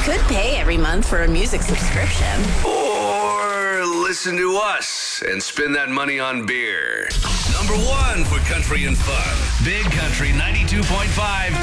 could pay every month for a music subscription. Or listen to us and spend that money on beer. Number one for country and fun. Big Country 92.5.